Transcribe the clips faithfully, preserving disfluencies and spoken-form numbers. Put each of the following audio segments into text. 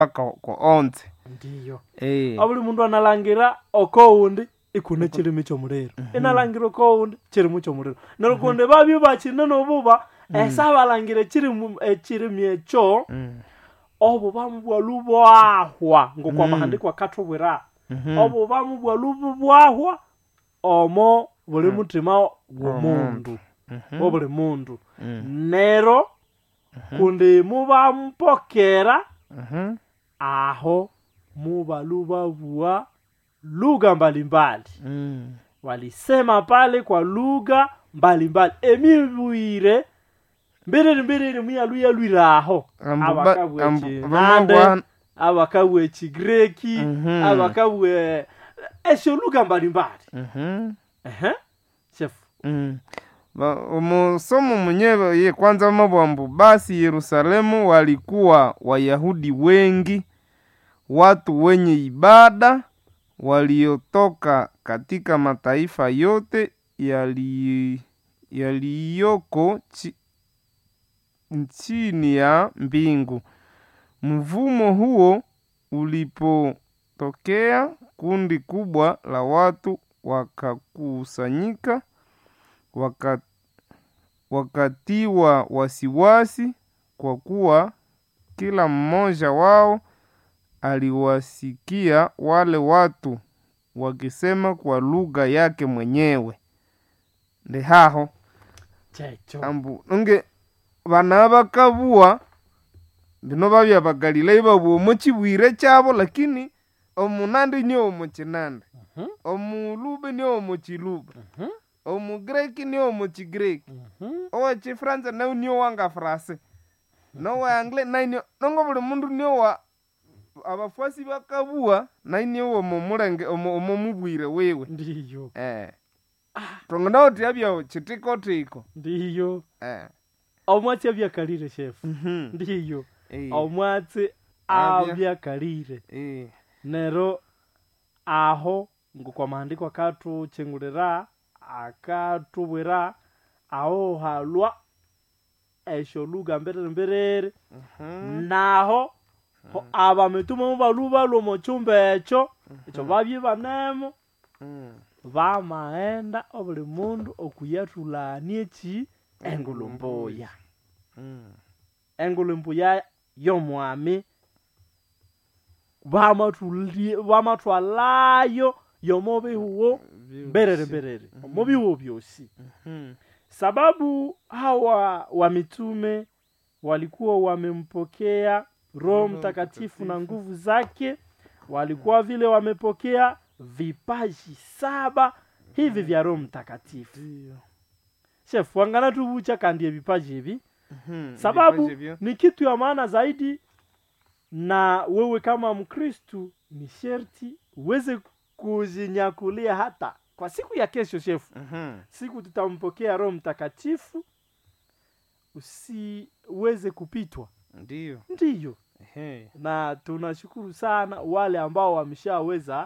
paka kwa onze. Ndiyo. Eh. Abuli mundu analangira okoundi ikune chirimi cyo murero. Mm -hmm. Inalangira okoundi chirimi cyo murero. Narukunde mm -hmm. babyo bakina nobuba mm -hmm. esabalangire chirimi echirimi echo. Mm. Obo bamubwa lubwahwa ngo kwa mm. mahandiko akatubwira. Mm -hmm. Obo bamubwa lubwahwa omo buli mm. mutima womundu. Mm -hmm. Obuli mundu. Mm. Nero mm -hmm. kundi muba mpokera mm -hmm. aho muba lubabua lugha mbalimbali. Mm. Walisema pale kwa lugha mbalimbali. Emibuire mbere mbere mya luya lwiraho abakabwe Chinande abakabwe Chigreki mm -hmm. abakabwe esho lugha mbalimbali. Mhm. Eh chef. Mhm. Umusomo mwenyewe ye kwanza mabwambu basi Yerusalemu walikuwa Wayahudi wengi, watu wenye ibada waliotoka katika mataifa yote yali yaliyoko chi, chini ya mbingu. Mvumo huo ulipotokea, kundi kubwa la watu wakakusanyika, wakati wakatiwa wasiwasi kwa kuwa kila mmoja wao aliwasikia wale watu wakisema kwa lugha yake mwenyewe. Ndehaho checho ambu nge bana bakabua bino babya bagalile babu muchibwire cyabo, lakini omunandi ni omuchinande uh -huh. omulube ni omuchilube uh -huh. omugreki ni omuchigreki uh -huh. owa chifranza na ni wanga frase no wa angle na ni nongo buli mundu ni wa abafuasi bakabua na ni wo mumurenge omumubwire wewe. Ndiyo eh ah. Tongona oti abya chitiko tiko. Ndiyo eh omwatsi abya kalire chef. mm -hmm. Ndiyo eh. Omwatsi abya kalire eh nero aho ngo kwa maandiko akatu chengurira akatubwira aho halwa esho lugha mbere mbere mm -hmm. naho mm -hmm. aba metuma baluba lo mochumbe echo mm -hmm. echo babye banemo mm -hmm. bamaenda obuli mundu okuyatulanie chi engulumboya mm engulumboya yomwami bamatuli bamatwalayo yomobe huo berere berere mm -hmm. mobi huo byosi mm -hmm. Sababu hawa wa mitume walikuwa wamempokea Roho Mtakatifu na nguvu zake, walikuwa vile wamepokea vipaji saba hivi vya Roho Mtakatifu. Chef wangana tubucha kandie vipaji hivi mm -hmm. Sababu ni kitu ya maana zaidi, na wewe kama Mkristu ni sherti uweze kujinyakulia hata kwa siku ya kesho chef. Mm -hmm. Siku tutampokea Roho Mtakatifu, usiweze kupitwa. Ndiyo. Ndiyo. Hey. Na tunashukuru sana wale ambao wameshaweza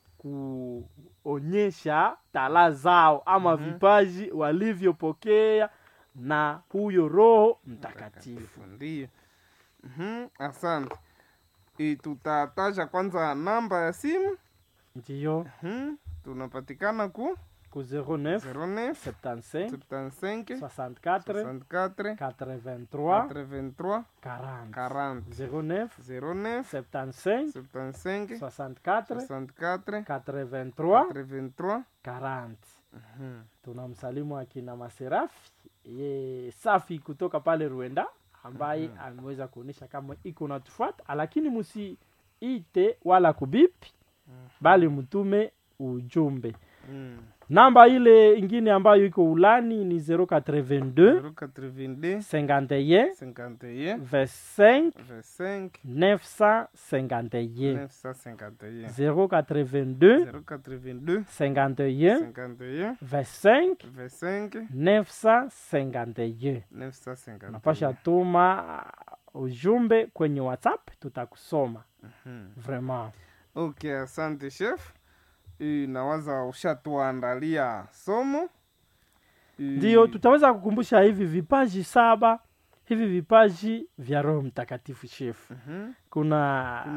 kuonyesha tala zao ama mm -hmm. vipaji walivyopokea na huyo Roho Mtakatifu. Ndiyo. Mhm. Asante. E, tutataja kwanza namba ya simu. Ndiyo. Mhm. Tunapatikana ku ku zero neuf zero neuf septantacinq septantacinq soixante-quatre soixante-quatre quatre-vingt-trois quatre-vingt-trois quarante quarante zero neuf zero neuf septantacinq septantacinq soixante-quatre soixante-quatre quatre-vingt-trois quatre-vingt-trois quarante. Mhm. Tunamsalimu akina Maserafi ye safi kutoka pale Rwanda ambaye mm -hmm. ameweza kuonesha kama iko natufuata, lakini msiite wala kubipi mm -hmm. bali mtume ujumbe. Mm. Namba ile ingine ambayo iko ulani ni zero quatre-vingt-deux cinquante et un vingt-cinq neuf cent cinquante et un zero quatre-vingt-deux cinquante et un vingt-cinq neuf cent cinquante et un. Napasha tuma ujumbe kwenye WhatsApp, tutakusoma. Mm-hmm. Vraiment. Okay, asante chef. E, nawaza ushatuandalia somo. Ndio, tutaweza kukumbusha hivi vipaji saba hivi vipaji vya Roho Mtakatifu shefu. Mhm. Kuna